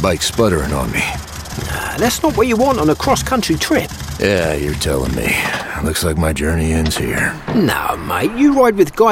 bike sputtering on me. That's not what you want on a cross-country trip. Yeah, you're telling me. Looks like my journey ends here. No, mate, you ride with Guy